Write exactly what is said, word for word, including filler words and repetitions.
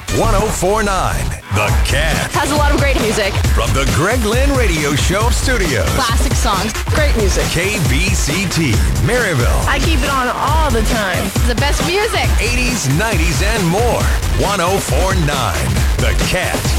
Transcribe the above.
ten forty-nine The Cat. Has a lot of great music. From the Greg Lynn Radio Show studios. Classic songs. Great music. K B C T, Maryville. I keep it on all the time. The best music. eighties, nineties, and more. ten forty-nine The Cat.